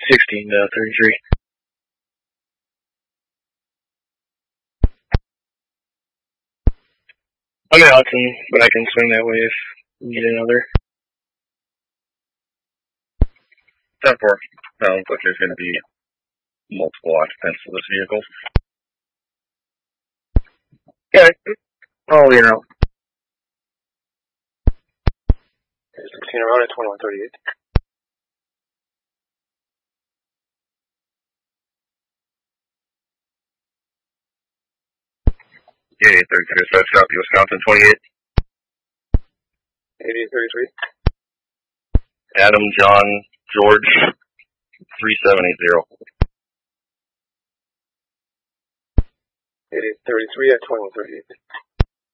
16-33. I'm in Hudson, but I can swing that way if you need another. 10-4. Sounds like there's going to be multiple occupants of this vehicle. Yeah. Oh, you know. 16 around at 2138. Yeah, 33. So that's copy. Wisconsin 28. 8833. Adam, John, George, 3780. 8833 at 2138.